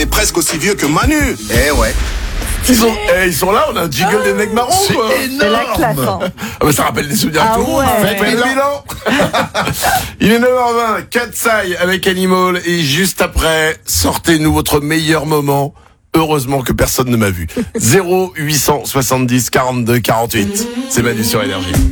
est presque aussi vieux que Manu. Eh ouais. Ils sont là, on a un jingle des mecs marrons, quoi. C'est la classe, hein. Ah bah ça rappelle des souvenirs à tout le monde. Ouais. Faites le bilan. Il est 9h20, Katsai avec Animal, et juste après, sortez-nous votre meilleur moment. Heureusement que personne ne m'a vu. 0870 42 48. C'est Manu sur Énergie.